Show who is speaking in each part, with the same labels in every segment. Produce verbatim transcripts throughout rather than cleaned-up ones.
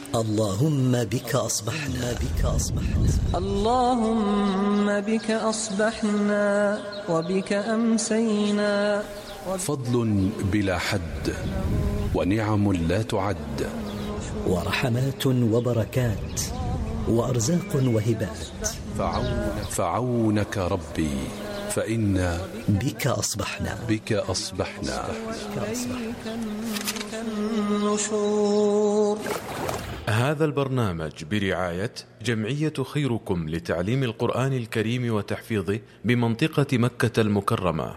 Speaker 1: اللهم بك أصبحنا بك أصبحنا
Speaker 2: اللهم بك أصبحنا وبك أمسينا.
Speaker 3: فضل بلا حد ونعم لا تعد،
Speaker 1: ورحمات وبركات وأرزاق وهبات.
Speaker 3: فعونك, فعونك ربي فإنا
Speaker 1: بك أصبحنا
Speaker 3: بك أصبحنا,
Speaker 1: بك أصبحنا.
Speaker 4: هذا البرنامج برعاية جمعية خيركم لتعليم القرآن الكريم وتحفيظه بمنطقة مكة المكرمة.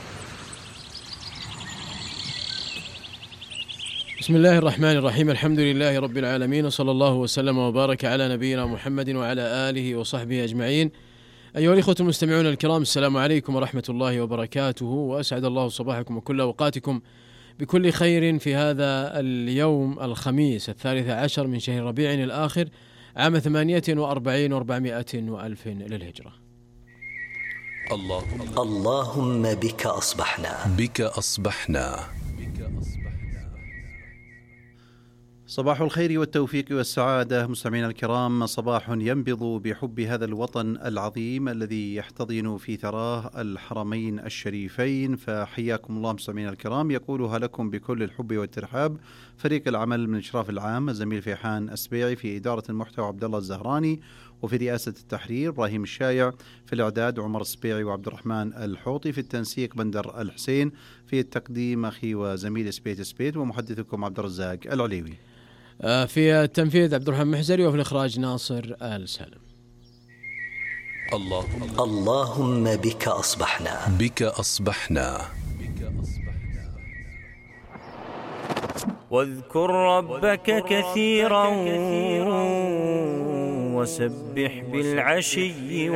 Speaker 5: بسم الله الرحمن الرحيم. الحمد لله رب العالمين، وصلى الله وسلم وبارك على نبينا محمد وعلى آله وصحبه أجمعين. أيها الإخوة المستمعون الكرام، السلام عليكم ورحمة الله وبركاته، وأسعد الله صباحكم وكل أوقاتكم بكل خير في هذا اليوم الخميس الثالث عشر من شهر ربيع الآخر عام ثمانية وأربعين وأربعمائة وألف للهجرة.
Speaker 3: اللهم,
Speaker 1: اللهم بك أصبحنا
Speaker 3: بك أصبحنا.
Speaker 6: صباح الخير والتوفيق والسعادة مستمعينا الكرام، صباح ينبض بحب هذا الوطن العظيم الذي يحتضن في ثراه الحرمين الشريفين، فحياكم الله مستمعينا الكرام. يقولها لكم بكل الحب والترحاب فريق العمل من إشراف العام الزميل فيحان السبيعي، في إدارة المحتوى عبد الله الزهراني، وفي رئاسة التحرير إبراهيم الشايع، في الإعداد عمر السبيعي وعبد الرحمن الحوطي، في التنسيق بندر الحسين، في التقديم أخي وزميل سبيت سبيت، ومحدثكم عبد الرزاق العليوي،
Speaker 5: في التنفيذ عبد الرحمن محزري، وفي الإخراج ناصر آل سالم.
Speaker 3: اللهم,
Speaker 1: اللهم بك أصبحنا
Speaker 3: بك أصبحنا.
Speaker 7: واذكر ربك كثيرا وسبح بالعشي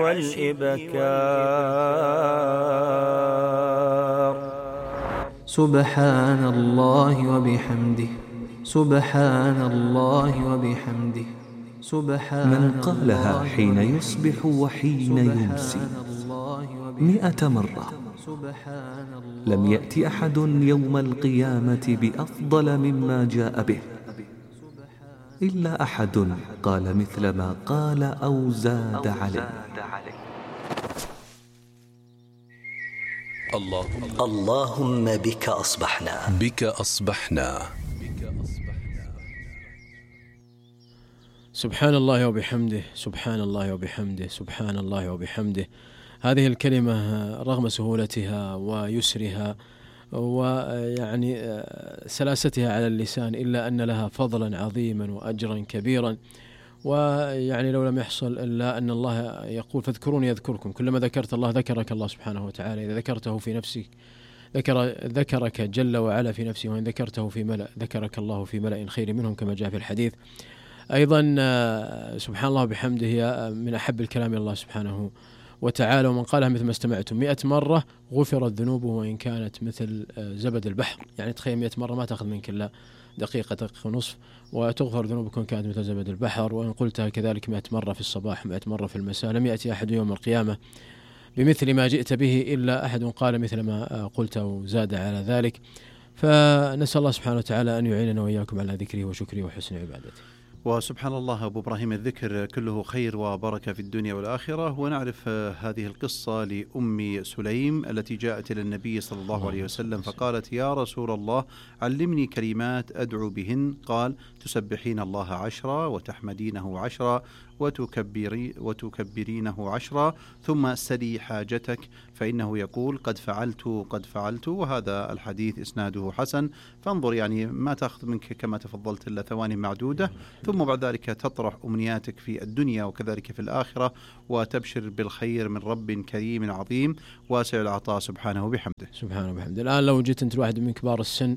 Speaker 7: والإبكار.
Speaker 8: سبحان الله وبحمده سبحان الله وبحمده سبحان
Speaker 9: من قالها حين يصبح وحين يمسي مئة مرة لم يأتي أحد يوم القيامة بأفضل مما جاء به إلا أحد قال مثل ما قال أو زاد عليه.
Speaker 3: اللهم,
Speaker 1: اللهم بك أصبحنا
Speaker 3: بك أصبحنا.
Speaker 5: سبحان الله وبحمده سبحان الله وبحمده سبحان الله وبحمده. هذه الكلمة رغم سهولتها ويسرها ويعني سلاستها على اللسان إلا أن لها فضلا عظيما وأجرا كبيرا، ويعني لو لم يحصل إلا أن الله يقول فاذكروني يذكركم. كلما ذكرت الله ذكرك الله سبحانه وتعالى. إذا ذكرته في نفسك ذكر ذكرك جل وعلا في نفسه، وإن ذكرته في ملأ ذكرك الله في ملأ خير منهم كما جاء في الحديث. أيضا سبحان الله وبحمده هي من أحب الكلام إلى الله سبحانه وتعالى، ومن قالها مثل ما استمعتم مئة مرة غفرت ذنوبه وإن كانت مثل زبد البحر. يعني تخيل مئة مرة ما تأخذ منك إلا دقيقة دقيقة ونصف وتغفر ذنوبك وإن كانت مثل زبد البحر. وإن قلتها كذلك مئة مرة في الصباح مئة مرة في المساء لم يأتي أحد يوم القيامة بمثل ما جئت به إلا أحد قال مثل ما قلت وزاد على ذلك. فنسأل الله سبحانه وتعالى أن يعيننا وإياكم على ذكره وشكره وحسن عبادته.
Speaker 6: وسبحان الله أبو إبراهيم، الذكر كله خير وبركة في الدنيا والآخرة. ونعرف هذه القصة لأم سليم التي جاءت إلى النبي صلى الله عليه وسلم فقالت: يا رسول الله علمني كلمات أدعو بهن. قال: تسبحين الله عشرا وتحمدينه عشرا وتكبري وتكبرينه عشرا ثم سلي حاجتك فإنه يقول قد فعلت قد فعلت. وهذا الحديث إسناده حسن. فانظر، يعني ما تأخذ منك كما تفضلت إلا ثواني معدودة، ثم بعد ذلك تطرح أمنياتك في الدنيا وكذلك في الآخرة، وتبشر بالخير من رب كريم عظيم واسع العطاء سبحانه وبحمده.
Speaker 5: سبحانه وبحمده. الآن لو جيت أنت واحد من كبار السن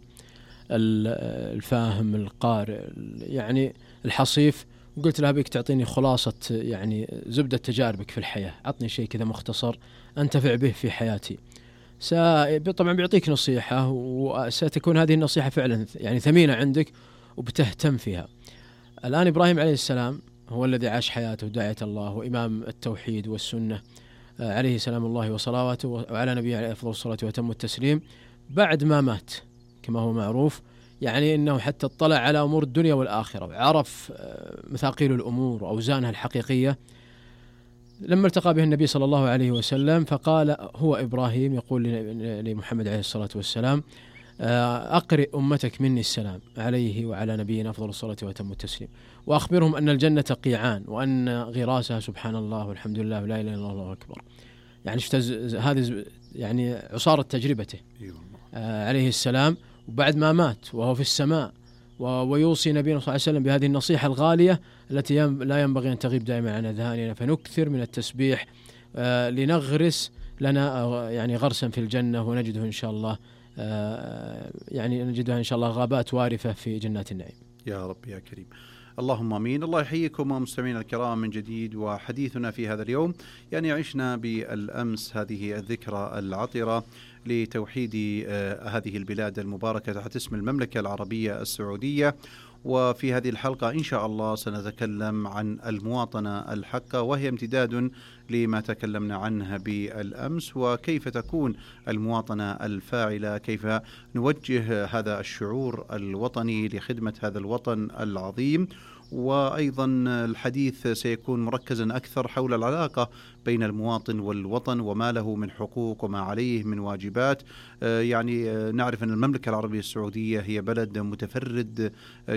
Speaker 5: الفاهم القارئ يعني الحصيف وقلت له بك تعطيني خلاصة يعني زبدة تجاربك في الحياة، عطني شيء كذا مختصر أنتفع به في حياتي، طبعا بيعطيك نصيحة وستكون هذه النصيحة فعلا يعني ثمينة عندك وبتهتم فيها. الآن إبراهيم عليه السلام هو الذي عاش حياته داعية الله وإمام التوحيد والسنة عليه سلام الله وصلواته، وعلى نبيه عليه أفضل الصلاة وأتم التسليم. بعد ما مات كما هو معروف يعني أنه حتى اطلع على أمور الدنيا والآخرة وعرف مثاقيل الأمور وأوزانها الحقيقية. لما التقى به النبي صلى الله عليه وسلم فقال هو إبراهيم يقول لمحمد عليه الصلاة والسلام أقرئ أمتك مني السلام عليه وعلى نبينا أفضل الصلاة وأتم التسليم، وأخبرهم أن الجنة قيعان وأن غراسها سبحان الله والحمد لله ولا إله إلا الله والله أكبر. يعني شفت هذه يعني عصارة تجربته عليه السلام، وبعد ما مات وهو في السماء ويوصي نبينا صلى الله عليه وسلم بهذه النصيحة الغالية التي لا ينبغي أن تغيب دائما عن أذهاننا، فنكثر من التسبيح لنغرس لنا يعني غرسا في الجنة ونجده إن شاء الله يعني نجدها إن شاء الله غابات وارفة في جنات النعيم.
Speaker 6: يا رب يا كريم. اللهم امين. الله يحييكم ومستمعينا الكرام من جديد، وحديثنا في هذا اليوم يعني عشنا بالامس هذه الذكرى العطره لتوحيد هذه البلاد المباركه تحت اسم المملكه العربيه السعوديه، وفي هذه الحلقة إن شاء الله سنتكلم عن المواطنة الحقة، وهي امتداد لما تكلمنا عنها بالأمس، وكيف تكون المواطنة الفاعلة، كيف نوجه هذا الشعور الوطني لخدمة هذا الوطن العظيم. وأيضا الحديث سيكون مركزا أكثر حول العلاقة بين المواطن والوطن وما له من حقوق وما عليه من واجبات. يعني نعرف أن المملكة العربية السعودية هي بلد متفرد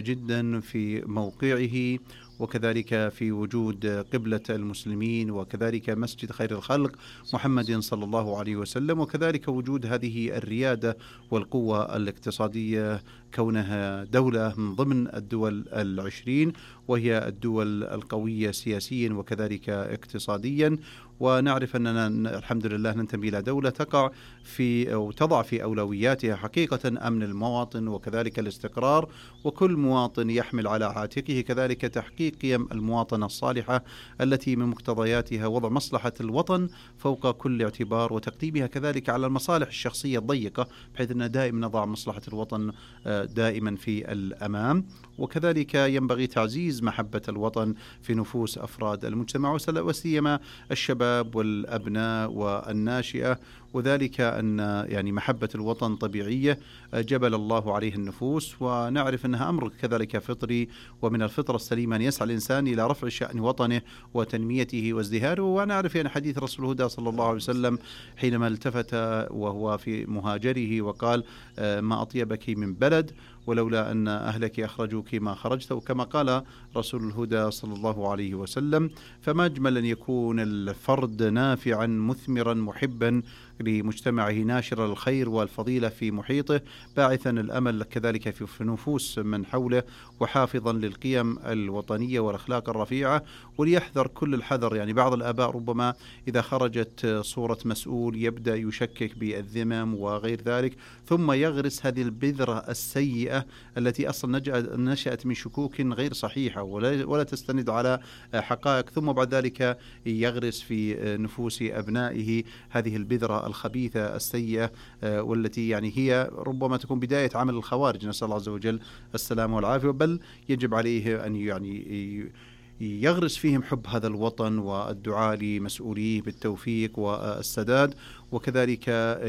Speaker 6: جدا في موقعه، وكذلك في وجود قبلة المسلمين، وكذلك مسجد خير الخلق محمد صلى الله عليه وسلم، وكذلك وجود هذه الريادة والقوة الاقتصادية كونها دولة من ضمن الدول العشرين، وهي الدول القوية سياسيا وكذلك اقتصاديا. ونعرف أننا الحمد لله ننتمي إلى دولة تقع في أو تضع في أولوياتها حقيقة أمن المواطن وكذلك الاستقرار، وكل مواطن يحمل على عاتقه كذلك تحقيق قيم المواطنة الصالحة التي من مقتضياتها وضع مصلحة الوطن فوق كل اعتبار، وتقديمها كذلك على المصالح الشخصية الضيقة، بحيث أن دائما نضع مصلحة الوطن دائما في الأمام. وكذلك ينبغي تعزيز محبة الوطن في نفوس أفراد المجتمع وسيما الشباب والأبناء والناشئة، وذلك أن يعني محبة الوطن طبيعية جبل الله عليه النفوس، ونعرف أنها أمر كذلك فطري، ومن الفطرة السليمة أن يسعى الإنسان إلى رفع شأن وطنه وتنميته وازدهاره. ونعرف أن حديث رسول الهدى صلى الله عليه وسلم حينما التفت وهو في مهاجره وقال ما أطيبك من بلد ولولا أن أهلك أخرجوك ما خرجت، وكما قال رسول الهدى صلى الله عليه وسلم. فما أجمل أن يكون الفرد نافعا مثمرا محبا لمجتمعه، ناشر الخير والفضيلة في محيطه، باعثا الأمل كذلك في نفوس من حوله، وحافظا للقيم الوطنية والأخلاق الرفيعة. وليحذر كل الحذر، يعني بعض الآباء ربما إذا خرجت صورة مسؤول يبدأ يشكك بالذمم وغير ذلك، ثم يغرس هذه البذرة السيئة التي أصلا نشأت من شكوك غير صحيحة ولا, ولا تستند على حقائق، ثم بعد ذلك يغرس في نفوس أبنائه هذه البذرة الخبيثة السيئة، والتي يعني هي ربما تكون بداية عمل الخوارج، نسأل الله عز وجل السلامة والعافية. بل يجب عليه أن يعني يغرس فيهم حب هذا الوطن والدعاء لمسؤوليه بالتوفيق والسداد، وكذلك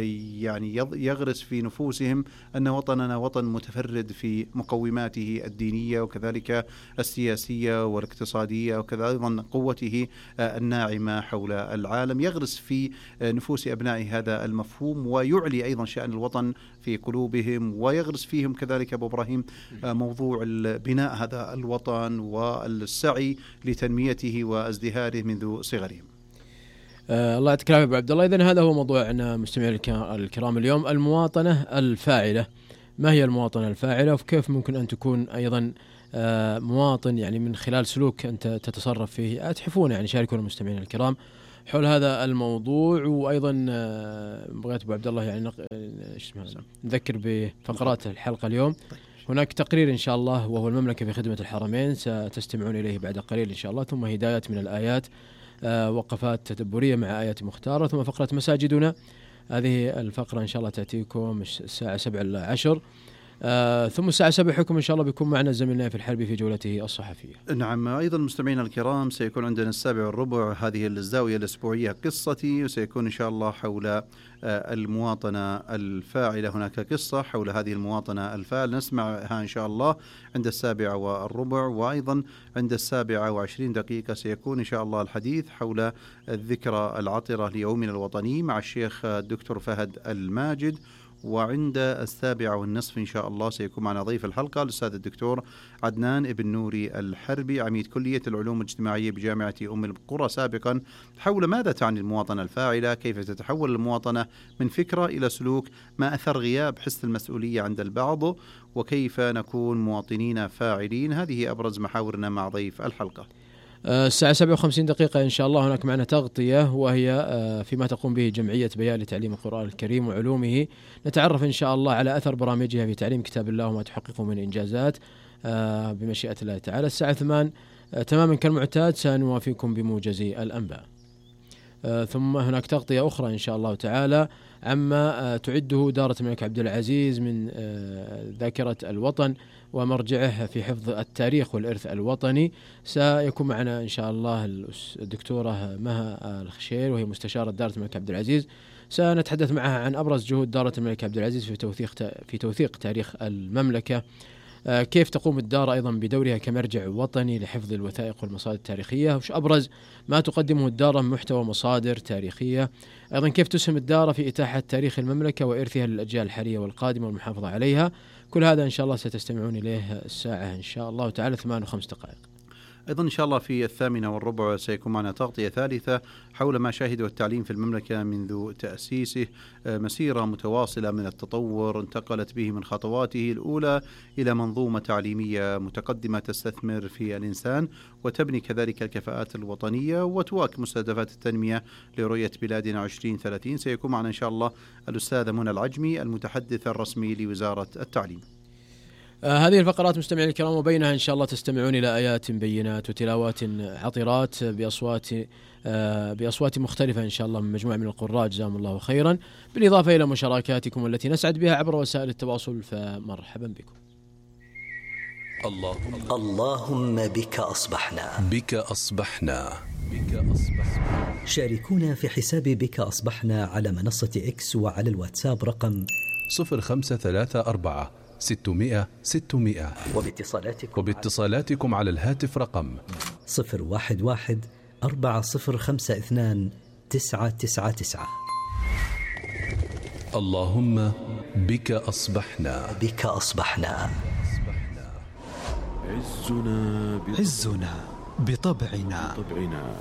Speaker 6: يعني يغرس في نفوسهم أن وطننا وطن متفرد في مقوماته الدينية وكذلك السياسية والاقتصادية، وكذا أيضا قوته الناعمة حول العالم. يغرس في نفوس أبنائه هذا المفهوم، ويعلي أيضا شأن الوطن في قلوبهم، ويغرس فيهم كذلك أبو إبراهيم موضوع بناء هذا الوطن والسعي لتنميته وازدهاره منذ صغرهم.
Speaker 5: آه الله يعطيك العافية أبو عبد الله. إذن هذا هو موضوعنا مستمعين الكرام اليوم، المواطنة الفاعلة. ما هي المواطنة الفاعلة، وكيف ممكن أن تكون أيضا آه مواطن يعني من خلال سلوك أنت تتصرف فيه؟ أتحفون يعني شاركونا المستمعين الكرام حول هذا الموضوع. وأيضا آه بغيت أبو عبد الله يعني نذكر بفقرات الحلقة اليوم. هناك تقرير إن شاء الله وهو المملكة في خدمة الحرمين، ستستمعون إليه بعد قليل إن شاء الله، ثم هدايات من الآيات، آه وقفات تدبرية مع آيات مختارة، ثم فقرة مساجدنا. هذه الفقرة إن شاء الله تأتيكم الساعة سبع إلى عشر. آه ثم الساعة سبع حكم إن شاء الله بيكون معنا زميلنا في الحربي في جولته الصحفية.
Speaker 6: نعم، أيضا مستمعينا الكرام سيكون عندنا السابع والربع هذه الزاوية الأسبوعية قصتي، وسيكون إن شاء الله حول المواطنة الفاعلة. هناك قصة حول هذه المواطنة الفاعلة نسمعها إن شاء الله عند السابعة والربع، وأيضا عند السابعة وعشرين دقيقة سيكون إن شاء الله الحديث حول الذكرى العطرة ليومنا الوطني مع الشيخ الدكتور فهد الماجد. وعند السابعة والنصف إن شاء الله سيكون معنا ضيف الحلقة الأستاذ الدكتور عدنان ابن نوري الحربي، عميد كلية العلوم الاجتماعية بجامعة أم القرى سابقا، حول ماذا تعني المواطنة الفاعلة، كيف تتحول المواطنة من فكرة إلى سلوك، ما أثر غياب حس المسؤولية عند البعض، وكيف نكون مواطنين فاعلين. هذه أبرز محاورنا مع ضيف الحلقة.
Speaker 5: الساعة سبعة وخمسين دقيقة إن شاء الله هناك معنا تغطية، وهي فيما تقوم به جمعية بيان لتعليم القرآن الكريم وعلومه. نتعرف إن شاء الله على أثر برامجها في تعليم كتاب الله وما تحققه من إنجازات بمشيئة الله تعالى. الساعة ثمان تماما كالمعتاد سنوافيكم بموجز الأنباء. ثم هناك تغطية أخرى إن شاء الله تعالى عما تعده دارة الملك عبد العزيز من ذاكرة الوطن ومرجعه في حفظ التاريخ والإرث الوطني. سيكون معنا إن شاء الله الدكتورة مها الخشير، وهي مستشارة دارة الملك عبد العزيز. سنتحدث معها عن أبرز جهود دارة الملك عبد العزيز في توثيق في توثيق تاريخ المملكة، كيف تقوم الدار أيضا بدورها كمرجع وطني لحفظ الوثائق والمصادر التاريخية، وش أبرز ما تقدمه الدار من محتوى مصادر تاريخية، أيضا كيف تسهم الدار في إتاحة تاريخ المملكة وإرثها للأجيال الحالية والقادمة والمحافظة عليها. كل هذا إن شاء الله ستستمعون إليه الساعة إن شاء الله تعالى ثمان وخمس دقائق.
Speaker 6: أيضا إن شاء الله في الثامنة والربع سيكون معنا تغطية ثالثة حول ما شاهده التعليم في المملكة منذ تأسيسه، مسيرة متواصلة من التطور انتقلت به من خطواته الأولى إلى منظومة تعليمية متقدمة تستثمر في الإنسان وتبني كذلك الكفاءات الوطنية وتواكب مستهدفات التنمية لرؤية بلادنا عشرين ثلاثين. سيكون معنا إن شاء الله الأستاذة منى العجمي المتحدث الرسمي لوزارة التعليم.
Speaker 5: آه هذه الفقرات مستمعين الكرام، وبينها إن شاء الله تستمعون إلى آيات بينات وتلاوات عطرات بأصوات آه بأصوات مختلفة إن شاء الله من مجموعة من القراء جزاهم الله خيرا، بالإضافة إلى مشاركاتكم التي نسعد بها عبر وسائل التواصل، فمرحبا بكم.
Speaker 1: اللهم اللهم بك أصبحنا
Speaker 3: بك أصبحنا بك أصبحنا.
Speaker 1: شاركونا في حساب بك أصبحنا على منصة إكس وعلى الواتساب رقم
Speaker 3: صفر خمسة ثلاثة أربعة ستمائة ستمائة،
Speaker 1: وباتصالاتكم
Speaker 3: وباتصالاتكم على الهاتف رقم
Speaker 1: صفر واحد واحد أربعة صفر خمسة اثنان تسعة تسعة تسعة.
Speaker 3: اللهم بك أصبحنا
Speaker 1: بك أصبحنا.
Speaker 4: عزنا
Speaker 1: عزنا بطبعنا.
Speaker 4: بطبعنا.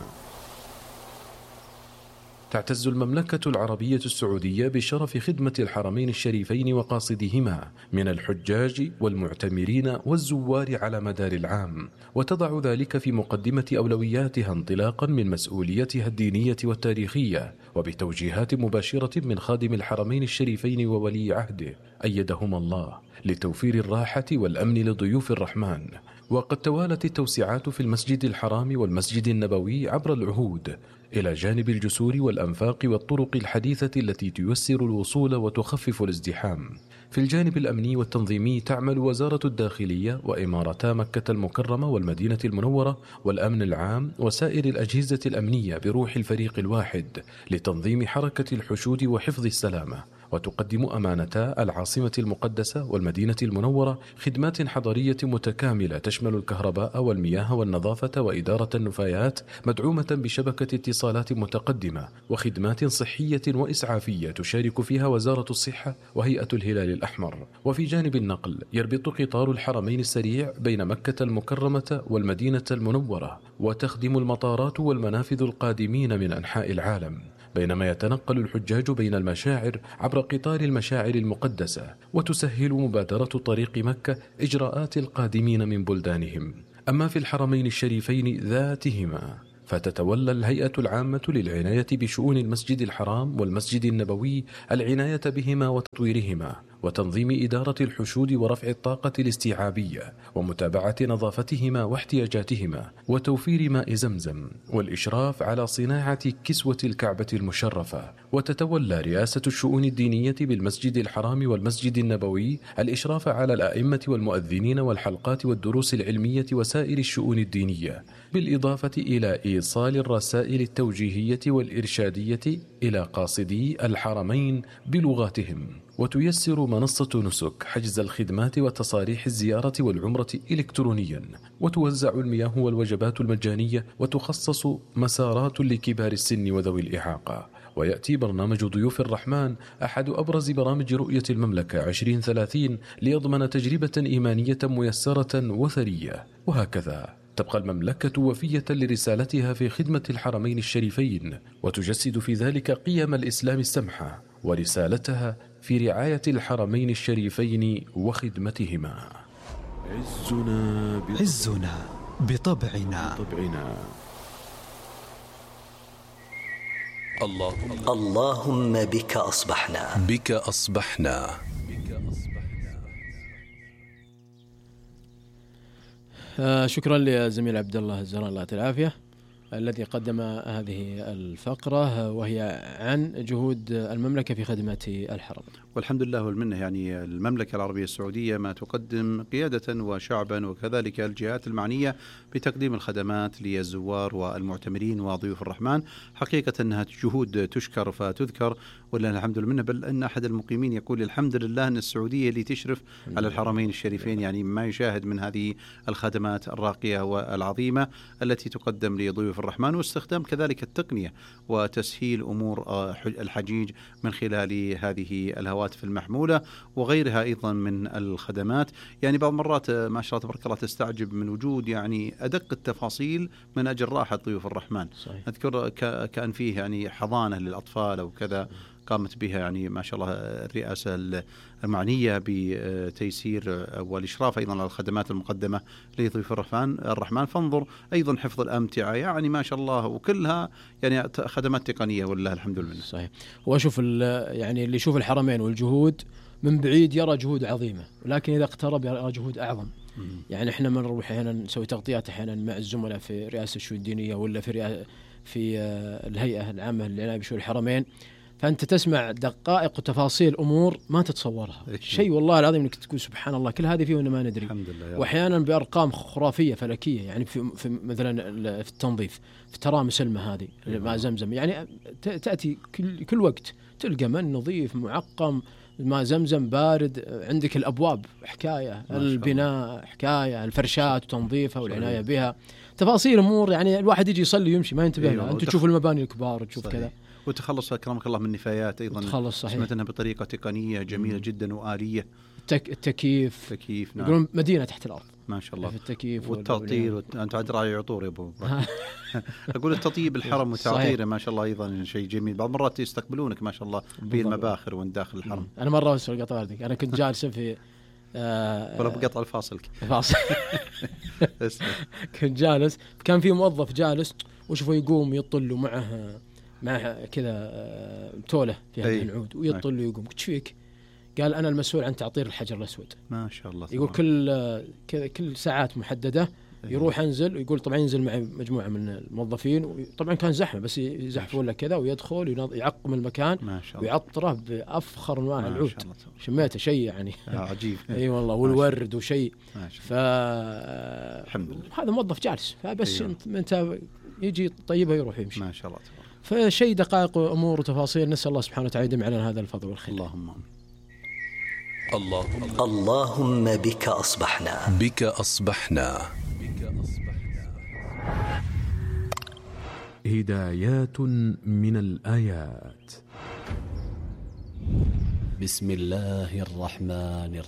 Speaker 4: تعتز المملكة العربية السعودية بشرف خدمة الحرمين الشريفين وقاصدهما من الحجاج والمعتمرين والزوار على مدار العام، وتضع ذلك في مقدمة أولوياتها انطلاقا من مسؤوليتها الدينية والتاريخية، وبتوجيهات مباشرة من خادم الحرمين الشريفين وولي عهده أيدهما الله لتوفير الراحة والأمن لضيوف الرحمن. وقد توالت التوسعات في المسجد الحرام والمسجد النبوي عبر العهود، إلى جانب الجسور والأنفاق والطرق الحديثة التي تيسر الوصول وتخفف الازدحام. في الجانب الأمني والتنظيمي تعمل وزارة الداخلية وإمارتا مكة المكرمة والمدينة المنورة والأمن العام وسائر الأجهزة الأمنية بروح الفريق الواحد لتنظيم حركة الحشود وحفظ السلامة، وتقدم أمانتا العاصمة المقدسة والمدينة المنورة خدمات حضرية متكاملة تشمل الكهرباء والمياه والنظافة وإدارة النفايات، مدعومة بشبكة اتصالات متقدمة وخدمات صحية وإسعافية تشارك فيها وزارة الصحة وهيئة الهلال الأحمر. وفي جانب النقل يربط قطار الحرمين السريع بين مكة المكرمة والمدينة المنورة، وتخدم المطارات والمنافذ القادمين من أنحاء العالم، بينما يتنقل الحجاج بين المشاعر عبر قطار المشاعر المقدسة، وتسهل مبادرة طريق مكة إجراءات القادمين من بلدانهم. أما في الحرمين الشريفين ذاتهما فتتولى الهيئة العامة للعناية بشؤون المسجد الحرام والمسجد النبوي العناية بهما وتطويرهما، وتنظيم إدارة الحشود ورفع الطاقة الاستيعابية ومتابعة نظافتهما واحتياجاتهما وتوفير ماء زمزم والإشراف على صناعة كسوة الكعبة المشرفة. وتتولى رئاسة الشؤون الدينية بالمسجد الحرام والمسجد النبوي الإشراف على الأئمة والمؤذنين والحلقات والدروس العلمية وسائر الشؤون الدينية، بالإضافة إلى إيصال الرسائل التوجيهية والإرشادية إلى قاصدي الحرمين بلغاتهم. وتيسر منصة نسك حجز الخدمات وتصاريح الزيارة والعمرة إلكترونيا، وتوزع المياه والوجبات المجانية، وتخصص مسارات لكبار السن وذوي الإعاقة. ويأتي برنامج ضيوف الرحمن أحد أبرز برامج رؤية المملكة عشرين ثلاثين ليضمن تجربة إيمانية ميسرة وثرية. وهكذا تبقى المملكة وفية لرسالتها في خدمة الحرمين الشريفين، وتجسد في ذلك قيم الإسلام السمحة ورسالتها في رعاية الحرمين الشريفين وخدمتهما.
Speaker 3: عزنا بطبعنا,
Speaker 10: عزنا بطبعنا.
Speaker 3: بطبعنا.
Speaker 1: اللهم, اللهم بك أصبحنا
Speaker 3: بك أصبحنا
Speaker 5: آه شكرا لزميل عبد الله الزهران، الله يعطيه العافية، الذي قدم هذه الفقرة وهي عن جهود المملكة في خدمة الحرم.
Speaker 6: والحمد لله والمنة. يعني المملكة العربية السعودية ما تقدم قيادة وشعبا وكذلك الجهات المعنية بتقديم الخدمات للزوار والمعتمرين وضيوف الرحمن، حقيقة أنها جهود تشكر فتذكر، ولله الحمد لله. بل أن أحد المقيمين يقول الحمد لله أن السعودية اللي تشرف على الحرمين الشريفين، يعني ما يشاهد من هذه الخدمات الراقية والعظيمة التي تقدم لضيوف الرحمن، واستخدام كذلك التقنية وتسهيل أمور الحجيج من خلال هذه الهواتف المحمولة وغيرها أيضا من الخدمات. يعني بعض مرات ما شاء الله تبارك الله تستعجب من وجود يعني أدق التفاصيل من أجل راحة ضيوف الرحمن. صحيح. أذكر كأن فيه يعني حضانة للأطفال أو كذا قامت بها يعني ما شاء الله الرئاسة المعنية بتيسير والإشراف أيضا على الخدمات المقدمة لضيوف الرحمن الرحمن فانظر أيضا حفظ الأمتعة، يعني ما شاء الله، وكلها يعني خدمات تقنية والله الحمد لله.
Speaker 5: صحيح. وأشوف يعني اللي يشوف الحرمين والجهود من بعيد يرى جهود عظيمة، ولكن إذا اقترب يرى جهود أعظم. مم. يعني إحنا من نروح أحيانا نسوي تغطيات أحيانا مع الزملاء في رئاسة الشؤون الدينية ولا في رئاسة في الهيئة العامة للعناية بشؤون الحرمين، فأنت تسمع دقائق وتفاصيل أمور ما تتصورها. شيء والله العظيم إنك تقول سبحان الله كل هذه فيه وإننا ما ندري. الحمد لله. وأحيانا بأرقام خرافية فلكية، يعني في, في مثلا في التنظيف في ترامس الماء هذه ماء زمزم، يعني تأتي كل, كل وقت تلقى من نظيف معقم ماء زمزم بارد. عندك الأبواب حكاية، البناء حكاية، الفرشات وتنظيفها والعناية بها، تفاصيل أمور يعني الواحد يجي يصلي ويمشي ما ينتبه لها. أنت تشوف المباني الكبار وتشوف كذا،
Speaker 6: وتخلص أكرمك الله من النفايات أيضا،
Speaker 5: تخلص صحيح
Speaker 6: سمعت أنها بطريقة تقنية جميلة مم. جدا وآلية.
Speaker 5: التك... التكييف
Speaker 6: تكييف نعم.
Speaker 5: يقولون مدينة تحت الأرض ما
Speaker 6: شاء الله.
Speaker 5: في التكييف
Speaker 6: والتطير وت... أنت عاد راعي عطور يا أبو أقول التطيب الحرم وتعطيره ما شاء الله أيضا شيء جميل. بعض مرات يستقبلونك ما شاء الله بالمباخر وانت داخل الحرم.
Speaker 5: أنا مرة أسأل قطع أرضك، أنا كنت جالس في
Speaker 6: آه ولا بقطع الفاصل
Speaker 5: فاصل كنت جالس، كان في موظف جالس وشوفه يقوم يطل معه معه كذا توله في هذه العود ويطل ويقوم. قلت فيك؟ قال أنا المسؤول عن تعطير الحجر الأسود.
Speaker 6: ما شاء الله.
Speaker 5: يقول كل كذا كل ساعات محددة يروح أنزل، ويقول طبعا ينزل معي مجموعة من الموظفين، طبعا كان زحمة بس يزحفون له كذا ويدخل يعقم المكان ويعطره بأفخر أنواع العود. شميته شيء يعني
Speaker 6: عجيب.
Speaker 5: أي والله، والورد وشيء. فالحمد لله هذا موظف جالس، فبس أنت يجي طيبه يروح يمشي
Speaker 6: ما شاء الله.
Speaker 5: فشيء دقائق وأمور وتفاصيل، نسأل الله سبحانه وتعالى يديم علينا هذا الفضل والخير.
Speaker 6: اللهم
Speaker 1: اللهم اللهم بك أصبحنا
Speaker 3: بك أصبحنا
Speaker 4: هدايات من الآيات.
Speaker 1: بسم الله الرحمن